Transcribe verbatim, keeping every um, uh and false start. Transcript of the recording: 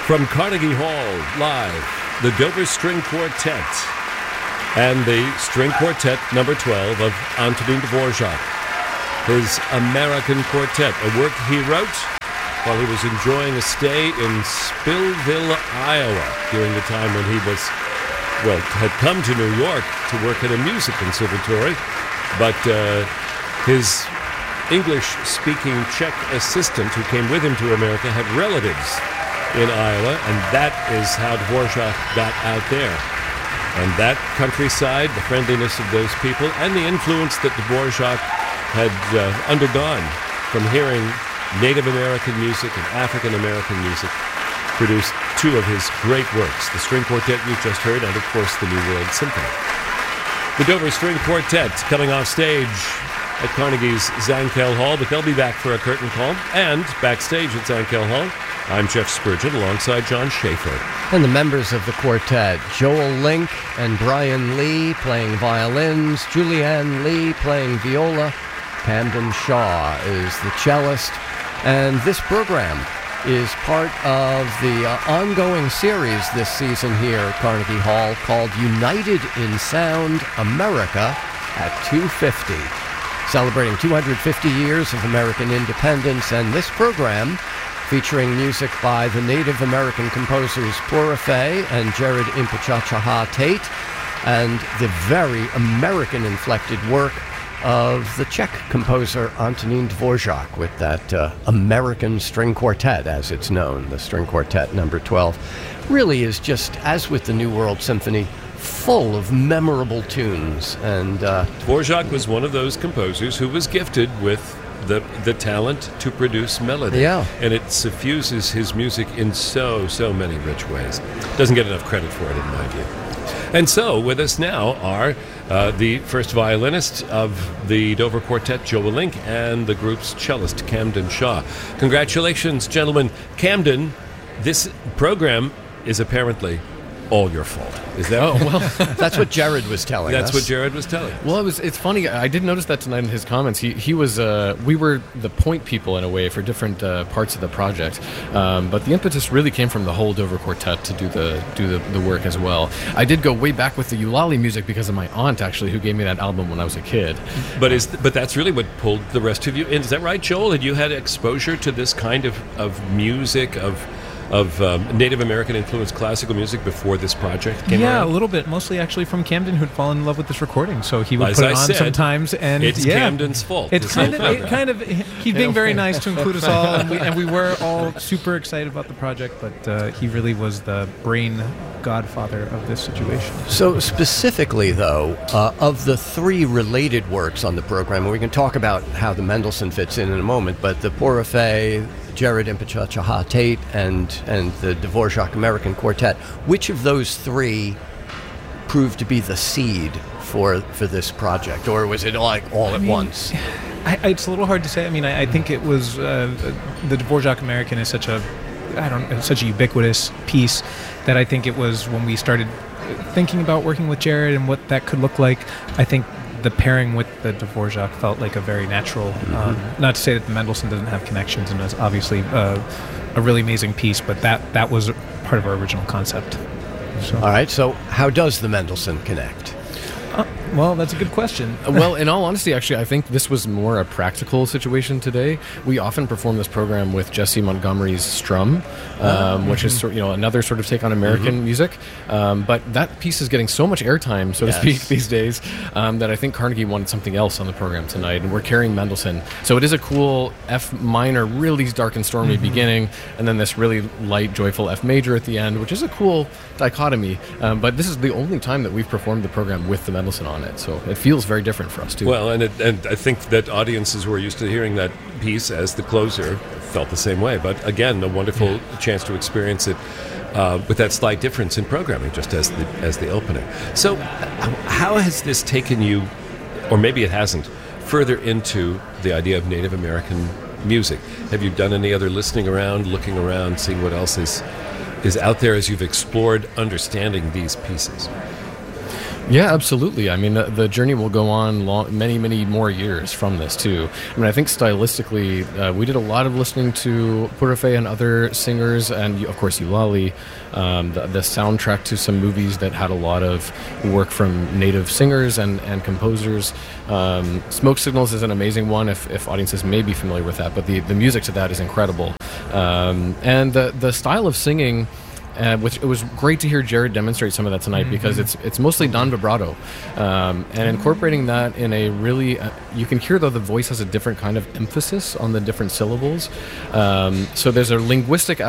From Carnegie Hall, live, the Dover String Quartet and the String Quartet number twelve of Antonin Dvorak, his American Quartet, a work he wrote while he was enjoying a stay in Spillville, Iowa, during the time when he was, well, had come to New York to work at a music conservatory, but uh, his English-speaking Czech assistant who came with him to America had relatives in Iowa, and that is how Dvorak got out there. And that countryside, the friendliness of those people, and the influence that Dvorak had uh, undergone from hearing Native American music and African American music, produced two of his great works, the String Quartet you just heard, and of course the New World Symphony. The Dover String Quartet coming off stage at Carnegie's Zankel Hall, but they'll be back for a curtain call. And backstage at Zankel Hall, I'm Jeff Spurgeon alongside John Schaefer. And the members of the quartet, Joel Link and Brian Lee playing violins, Julianne Lee playing viola, Camden Shaw is the cellist. And this program is part of the uh, ongoing series this season here at Carnegie Hall called United in Sound America at two fifty. Celebrating two hundred fifty years of American independence, and this program featuring music by the Native American composers Pura Fay and Jared Impichachahá Tate, and the very American-inflected work of the Czech composer Antonin Dvorak with that uh, American String Quartet, as it's known, the String Quartet number twelve. Really is just, as with the New World Symphony, full of memorable tunes. And uh, Dvorak was one of those composers who was gifted with the the talent to produce melody. Yeah. And it suffuses his music in so, so many rich ways. Doesn't get enough credit for it, in my view. And so, with us now are uh, the first violinist of the Dover Quartet, Joel Link, and the group's cellist, Camden Shaw. Congratulations, gentlemen. Camden, this program is apparently all your fault. Is that? Oh, well, that's what Jared was telling That's us. what Jared was telling us. Well, it was. It's funny. I did notice that tonight in his comments. He he was. Uh, we were the point people in a way for different uh, parts of the project, um, but the impetus really came from the whole Dover Quartet to do the do the, the work as well. I did go way back with the Eulalie music because of my aunt, actually, who gave me that album when I was a kid. But is but that's really what pulled the rest of you in. Is that right, Joel? Had you had exposure to this kind of, of music of? of um, Native American influenced classical music before this project came yeah, around? a little bit, mostly actually from Camden, who'd fallen in love with this recording, so he would As put I it on said, sometimes, and it's yeah, Camden's fault. It's this kind of, whole it program. kind of, he's being very nice to include us all, and we, and we were all super excited about the project, but uh, he really was the brain godfather of this situation. So specifically, though, uh, of the three related works on the program, and we can talk about how the Mendelssohn fits in in a moment, but the Pura Fay, Jared Impichachahá Tate, and and the Dvorak American Quartet, which of those three proved to be the seed for for this project, or was it like all I at mean, once? I, I, it's a little hard to say. I mean, I, I think it was uh, the Dvorak American is such a, I don't, such a ubiquitous piece that I think it was when we started thinking about working with Jared and what that could look like. I think the pairing with the Dvorak felt like a very natural. Mm-hmm. Um, not to say that the Mendelssohn doesn't have connections, and is obviously uh, a really amazing piece, but that that was part of our original concept. So. All right. So how does the Mendelssohn connect? Uh, well, that's a good question. Well, in all honesty, actually, I think this was more a practical situation today. We often perform this program with Jesse Montgomery's Strum, um, mm-hmm. which is sort you know another sort of take on American mm-hmm. music. Um, but that piece is getting so much airtime, so yes. to speak, these days, um, that I think Carnegie wanted something else on the program tonight, and we're carrying Mendelssohn. So it is a cool F minor, really dark and stormy mm-hmm. beginning, and then this really light, joyful F major at the end, which is a cool dichotomy. Um, but this is the only time that we've performed the program with the Mendelssohn on it, so it feels very different for us too. Well, and it, and I think that audiences who are used to hearing that piece as the closer felt the same way. But again, a wonderful yeah. chance to experience it uh, with that slight difference in programming, just as the as the opening. So, how has this taken you, or maybe it hasn't, further into the idea of Native American music? Have you done any other listening around, looking around, seeing what else is is out there as you've explored understanding these pieces? Yeah, absolutely. I mean, the, the journey will go on long, many, many more years from this, too. I mean, I think stylistically, uh, we did a lot of listening to Purafe and other singers, and, of course, Eulalie, um, the, the soundtrack to some movies that had a lot of work from native singers and, and composers. Um, Smoke Signals is an amazing one, if, if audiences may be familiar with that, but the, the music to that is incredible. Um, and the, the style of singing... Uh, which it was great to hear Jared demonstrate some of that tonight, mm-hmm. because it's it's mostly non-vibrato, um, and incorporating that in a really uh, you can hear though the voice has a different kind of emphasis on the different syllables, um, so there's a linguistic